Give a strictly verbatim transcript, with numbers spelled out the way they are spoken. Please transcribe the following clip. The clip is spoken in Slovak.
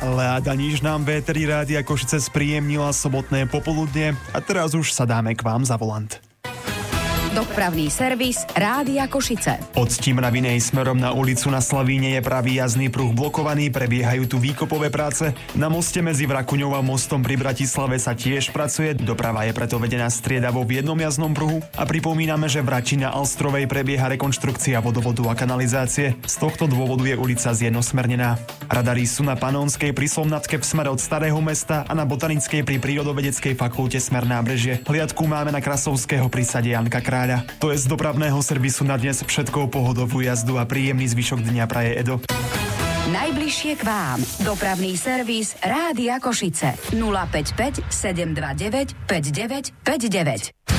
Láda niž nám vé tri Rádia Košice spríjemnila sobotné popoludne a teraz už sa dáme k vám za volant. Dopravný servis Rádia Košice. Od Stimravinej smerom na ulicu na Slavíne je pravý jazdný pruh blokovaný, prebiehajú tu výkopové práce. Na moste medzi Vrakuňou a mostom pri Bratislave sa tiež pracuje, doprava je preto vedená striedavo v jednom jazdnom pruhu a pripomíname, že v Rači na Alstrovej prebieha rekonštrukcia vodovodu a kanalizácie. Z tohto dôvodu je ulica zjednosmernená. Radary sú na Panonskej pri Slomnatke v smere od Starého mesta a na Botanickej pri Prírodovedeckej fakulte smer Nábrežie. Hliadku máme na Krasovského pri sade Janka Kráľa. To je z dopravného servisu na dnes všetkou pohodovú jazdu a príjemný zvyšok dňa praje Edo. Najbližšie k vám. Dopravný servis Rádia Košice. nula päť päť sedem dva deväť päť deväť päť deväť.